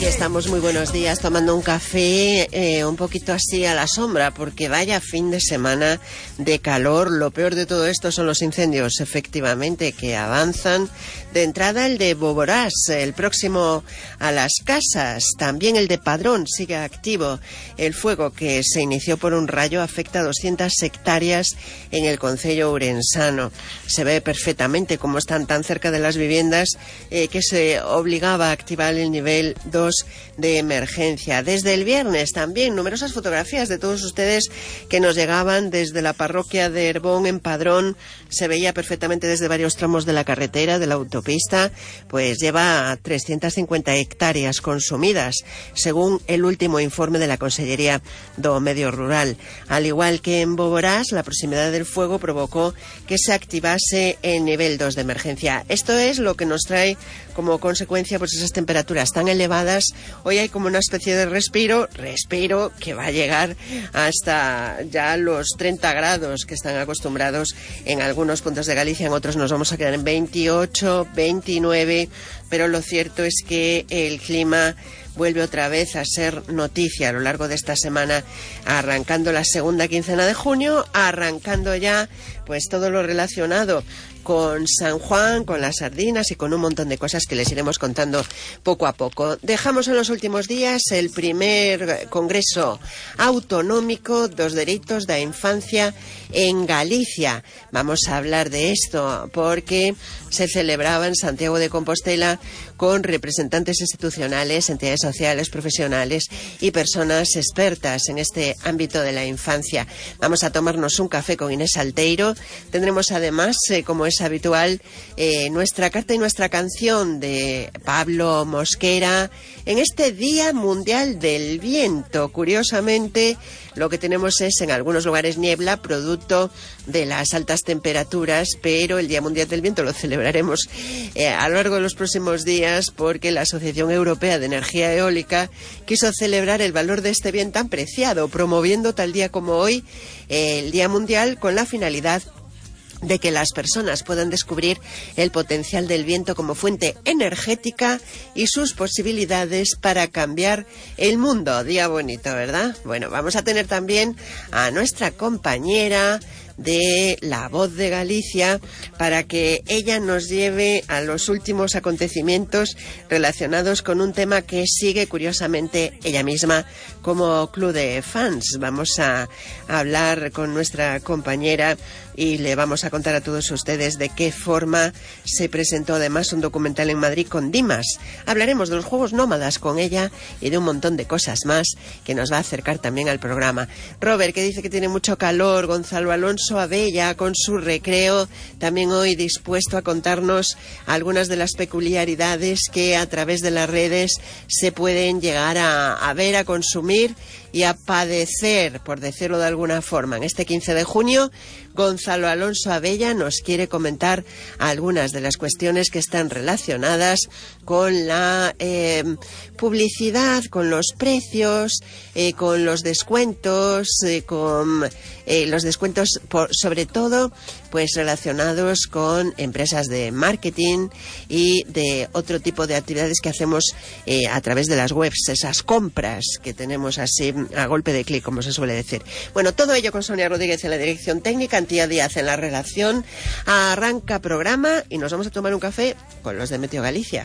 Estamos muy buenos días tomando un café un poquito así a la sombra, porque vaya fin de semana de calor. Lo peor de todo esto son los incendios, efectivamente, que avanzan. De entrada el de Boborás, el próximo a las casas. También el de Padrón sigue activo. El fuego que se inició por un rayo afecta a 200 hectáreas en el concello ourensano. Se ve perfectamente cómo están tan cerca de las viviendas que se obligaba a activar el nivel 2 de emergencia. Desde el viernes también numerosas fotografías de todos ustedes que nos llegaban desde la parroquia de Herbón en Padrón. Se veía perfectamente desde varios tramos de la carretera, de la autopista, pues lleva 350 hectáreas consumidas, según el último informe de la Consellería do Medio Rural. Al igual que en Boborás, la proximidad del fuego provocó que se activase el nivel 2 de emergencia. Esto es lo que nos trae como consecuencia pues esas temperaturas tan elevadas. Hoy hay como una especie de respiro que va a llegar hasta ya los 30 grados que están acostumbrados en algunos puntos de Galicia, en otros nos vamos a quedar en 28, 29, pero lo cierto es que el clima vuelve otra vez a ser noticia a lo largo de esta semana, arrancando la segunda quincena de junio, arrancando ya pues todo lo relacionado con San Juan, con las sardinas y con un montón de cosas que les iremos contando poco a poco. Dejamos en los últimos días el primer Congreso Autonómico dos Dereitos da Infancia en Galicia. Vamos a hablar de esto porque se celebraba en Santiago de Compostela con representantes institucionales, entidades sociales, profesionales y personas expertas en este ámbito de la infancia. Vamos a tomarnos un café con Inés Alteiro. Tendremos además, como es habitual, nuestra carta y nuestra canción de Pablo Mosquera en este Día Mundial del Viento. Curiosamente, lo que tenemos es en algunos lugares niebla, producto de las altas temperaturas, pero el Día Mundial del Viento lo celebraremos a lo largo de los próximos días, porque la Asociación Europea de Energía Eólica quiso celebrar el valor de este bien tan preciado, promoviendo tal día como hoy el Día Mundial con la finalidad de que las personas puedan descubrir el potencial del viento como fuente energética y sus posibilidades para cambiar el mundo. Día bonito, ¿verdad? Bueno, vamos a tener también a nuestra compañera de La Voz de Galicia para que ella nos lleve a los últimos acontecimientos relacionados con un tema que sigue curiosamente ella misma como club de fans. Vamos a hablar con nuestra compañera y le vamos a contar a todos ustedes de qué forma se presentó además un documental en Madrid con Dimas. Hablaremos de los juegos nómadas con ella y de un montón de cosas más que nos va a acercar también al programa. Robert, que dice que tiene mucho calor. Gonzalo Alonso Abella con su recreo, también hoy dispuesto a contarnos algunas de las peculiaridades que a través de las redes se pueden llegar a ver, a consumir y a padecer, por decirlo de alguna forma. En este 15 de junio, Gonzalo Alonso Abella nos quiere comentar algunas de las cuestiones que están relacionadas con la publicidad, con los precios, con los descuentos, con los descuentos sobre todo pues relacionados con empresas de marketing y de otro tipo de actividades que hacemos a través de las webs, esas compras que tenemos así a golpe de clic, como se suele decir. Bueno, todo ello con Sonia Rodríguez en la dirección técnica, Antía Díaz en la redacción. Arranca programa y nos vamos a tomar un café con los de Meteo Galicia.